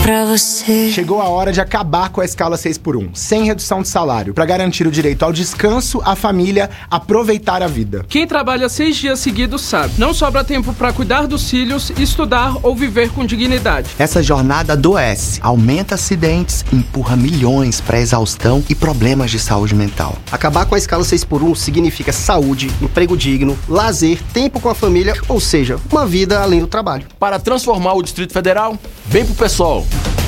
pra você. Chegou a hora de acabar com a escala 6x1, sem redução de salário, para garantir o direito ao descanso, à família, aproveitar a vida. Quem trabalha 6 dias seguidos sabe, não sobra tempo para cuidar dos filhos, estudar ou viver com dignidade. Essa jornada adoece, aumenta acidentes, empurra milhões para exaustão e problemas de saúde mental. Acabar com a escala 6x1 significa saúde, emprego digno, lazer, tempo com a família, ou seja, uma vida além do trabalho. Para transformar o Distrito Federal, vem pro PSOL.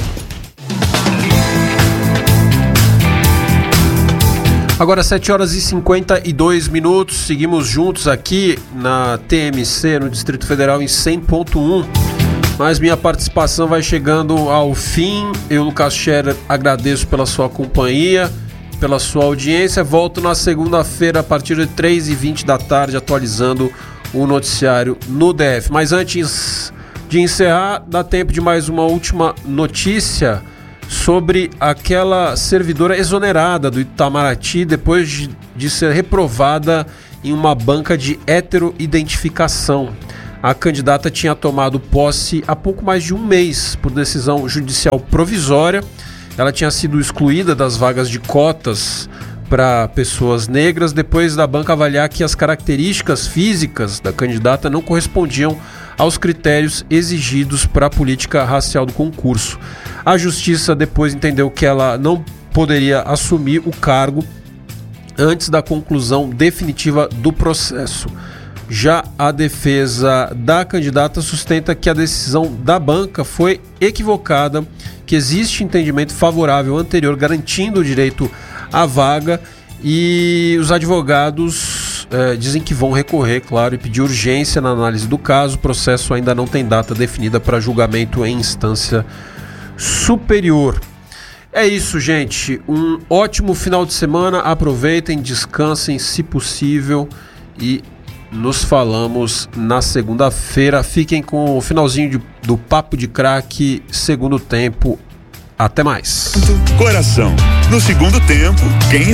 Agora 7h52, seguimos juntos aqui na TMC, no Distrito Federal, em 100.1. Mas minha participação vai chegando ao fim. Eu, Lucas Scherer, agradeço pela sua companhia, pela sua audiência. Volto na segunda-feira a partir de 3h20 da tarde, atualizando o noticiário no DF. Mas antes de encerrar, dá tempo de mais uma última notícia sobre aquela servidora exonerada do Itamaraty depois de ser reprovada em uma banca de heteroidentificação. A candidata tinha tomado posse há pouco mais de um mês por decisão judicial provisória. Ela tinha sido excluída das vagas de cotas para pessoas negras depois da banca avaliar que as características físicas da candidata não correspondiam aos critérios exigidos para a política racial do concurso. A justiça depois entendeu que ela não poderia assumir o cargo antes da conclusão definitiva do processo. Já a defesa da candidata sustenta que a decisão da banca foi equivocada, que existe entendimento favorável anterior garantindo o direito à vaga, e os advogados dizem que vão recorrer, claro, e pedir urgência na análise do caso. O processo ainda não tem data definida para julgamento em instância superior. É isso, gente. Um ótimo final de semana. Aproveitem, descansem se possível e nos falamos na segunda-feira. Fiquem com o finalzinho do Papo de Craque, segundo tempo. Até mais. Coração. No segundo tempo, quem